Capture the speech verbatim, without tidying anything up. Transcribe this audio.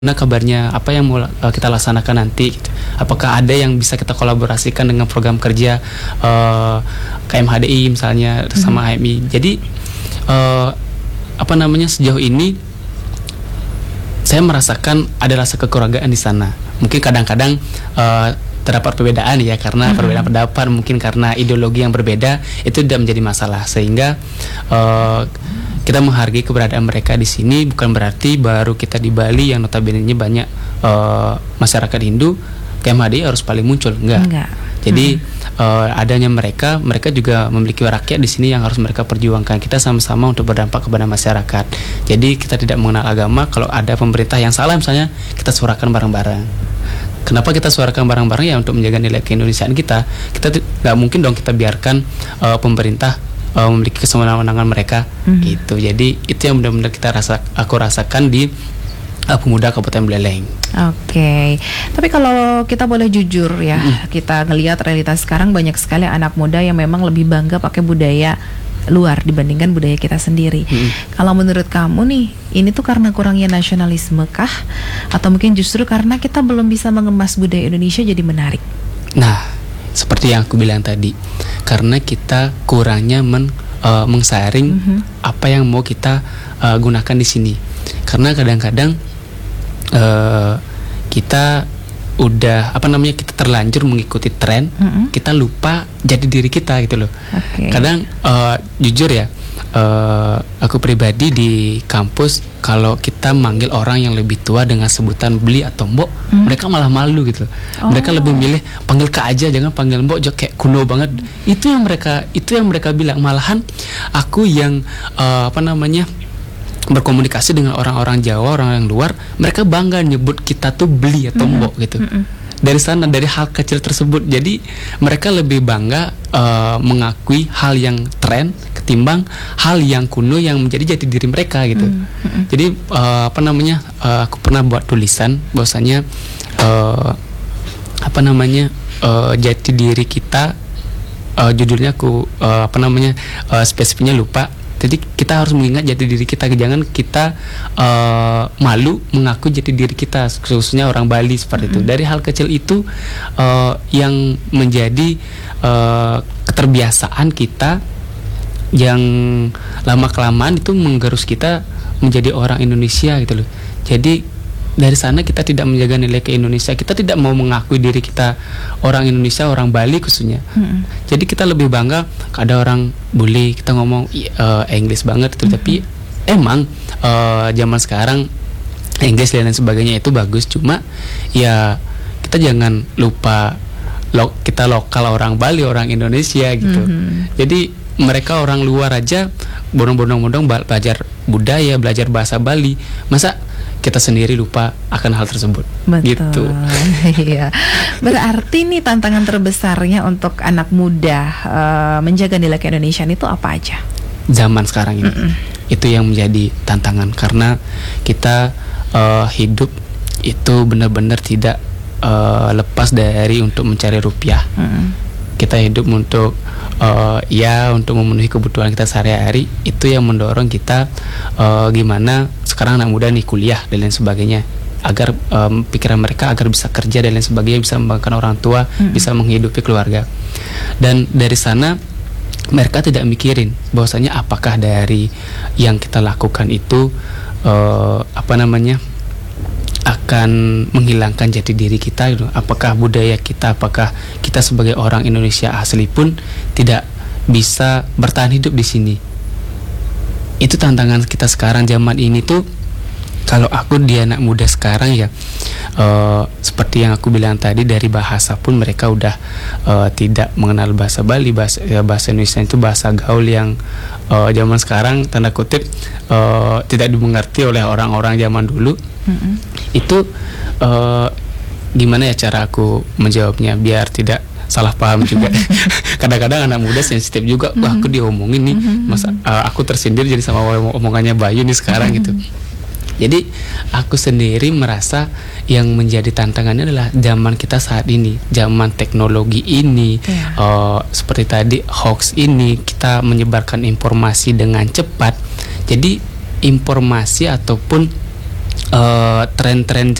Nah, kabarnya apa yang mau uh, kita laksanakan nanti gitu. Apakah ada yang bisa kita kolaborasikan dengan program kerja uh, K M H D I misalnya mm-hmm. sama H M I. Jadi uh, apa namanya sejauh ini saya merasakan ada rasa kekeluargaan di sana. Mungkin kadang-kadang uh, terdapat perbedaan ya karena mm-hmm. perbedaan pendapat, mungkin karena ideologi yang berbeda itu tidak menjadi masalah, sehingga uh, kita menghargai keberadaan mereka di sini. Bukan berarti baru kita di Bali yang notabene-nya banyak uh, masyarakat Hindu, K M H D I harus paling muncul, enggak. enggak. Jadi hmm. uh, adanya mereka, mereka juga memiliki rakyat di sini yang harus mereka perjuangkan. Kita sama-sama untuk berdampak kepada masyarakat. Jadi kita tidak mengenal agama. Kalau ada pemerintah yang salah misalnya, kita suarakan bareng-bareng. Kenapa kita suarakan bareng-bareng? Ya untuk menjaga nilai keindonesiaan kita. Kita nggak mungkin dong kita biarkan uh, pemerintah Uh, memiliki kesewenang-wenangan mereka mm-hmm. gitu. Jadi itu yang benar-benar kita rasa, aku rasakan di uh, Pemuda Kabupaten Buleleng. Oke, okay. Tapi kalau kita boleh jujur ya, mm-hmm. kita ngelihat realitas sekarang banyak sekali anak muda yang memang lebih bangga pakai budaya luar dibandingkan budaya kita sendiri. Mm-hmm. Kalau menurut kamu nih, ini tuh karena kurangnya nasionalisme kah? Atau mungkin justru karena kita belum bisa mengemas budaya Indonesia jadi menarik? Nah, seperti yang aku bilang tadi, karena kita kurangnya men, uh, mengsaring mm-hmm. apa yang mau kita uh, gunakan di sini. Karena kadang-kadang uh, kita udah apa namanya kita terlanjur mengikuti tren, mm-hmm. kita lupa jadi diri kita gitu loh. Okay. Kadang uh, jujur ya, uh, aku pribadi di kampus kalau kita manggil orang yang lebih tua dengan sebutan beli atau mbok, hmm. mereka malah malu gitu. Oh. Mereka lebih milih panggil kak aja, jangan panggil mbok, jok kayak kuno banget. Itu yang mereka, itu yang mereka bilang. Malahan aku yang uh, apa namanya berkomunikasi dengan orang-orang Jawa, orang yang luar, mereka bangga nyebut kita tuh beli atau hmm. mbok gitu. Hmm. Dari sana, dari hal kecil tersebut. Jadi mereka lebih bangga uh, mengakui hal yang tren ketimbang hal yang kuno yang menjadi jati diri mereka gitu. Mm-hmm. Jadi uh, apa namanya? Uh, aku pernah buat tulisan bahwasanya uh, apa namanya? Uh, jati diri kita, uh, judulnya aku uh, apa namanya? Uh, spesifiknya lupa. Jadi kita harus mengingat jati diri kita, jangan kita uh, malu mengaku jati diri kita, khususnya orang Bali seperti mm-hmm. itu. Dari hal kecil itu uh, yang menjadi uh, keterbiasaan kita, yang lama kelamaan itu menggerus kita menjadi orang Indonesia gitu loh. Jadi dari sana kita tidak menjaga nilai ke Indonesia, kita tidak mau mengakui diri kita orang Indonesia, orang Bali khususnya. Hmm. Jadi kita lebih bangga ada orang bule, kita ngomong uh, Inggris banget itu, hmm. tapi emang uh, zaman sekarang Inggris dan lain sebagainya itu bagus, cuma ya kita jangan lupa lo, kita lokal orang Bali, orang Indonesia gitu. Hmm. Jadi mereka orang luar aja bondong-bondong-bondong belajar budaya, belajar bahasa Bali. Masa kita sendiri lupa akan hal tersebut? Betul. Gitu. Iya. Berarti nih tantangan terbesarnya untuk anak muda uh, menjaga nilai keindonesiaan itu apa aja? Zaman sekarang ini. Mm-mm. Itu yang menjadi tantangan karena kita uh, hidup itu benar-benar tidak uh, lepas dari untuk mencari rupiah. Mm. Kita hidup untuk uh, ya untuk memenuhi kebutuhan kita sehari-hari. Itu yang mendorong kita uh, gimana sekarang anak muda nih kuliah dan lain sebagainya, agar um, pikiran mereka agar bisa kerja dan lain sebagainya, bisa membanggakan orang tua, hmm. bisa menghidupi keluarga. Dan dari sana mereka tidak mikirin bahwasanya apakah dari yang kita lakukan itu uh, apa namanya akan menghilangkan jati diri kita gitu. Apakah budaya kita, apakah kita sebagai orang Indonesia asli pun tidak bisa bertahan hidup di sini. Itu tantangan kita sekarang zaman ini tuh. Kalau aku di anak muda sekarang ya uh, seperti yang aku bilang tadi, dari bahasa pun mereka udah uh, tidak mengenal bahasa Bali, bahasa, ya, bahasa Indonesia itu bahasa gaul yang uh, zaman sekarang tanda kutip uh, tidak dimengerti oleh orang-orang zaman dulu. Mm-hmm. Itu uh, gimana ya cara aku menjawabnya biar tidak salah paham juga. Kadang-kadang anak muda sensitif juga. Wah, aku diomongin nih, masa uh, aku tersindir jadi sama omongannya Bayu nih sekarang gitu. Jadi aku sendiri merasa yang menjadi tantangannya adalah zaman kita saat ini, zaman teknologi ini, yeah. uh, seperti tadi hoax ini, kita menyebarkan informasi dengan cepat. Jadi informasi ataupun uh, tren-tren